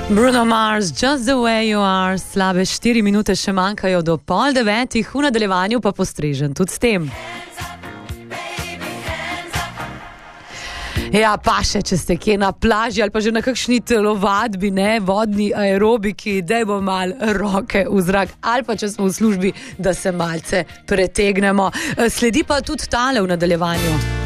Bruno Mars, Just the way you are, slabe 4 minute še manjkajo do 8:30, v nadaljevanju pa postrežen tudi s tem. Ja, pa še, če ste kje na plaži ali pa že na kakšni telovadbi, ne, vodni aerobiki, dajmo mal roke v zrak, ali pa če smo v službi, da se malce pretegnemo. Sledi pa tudi tale v nadaljevanju.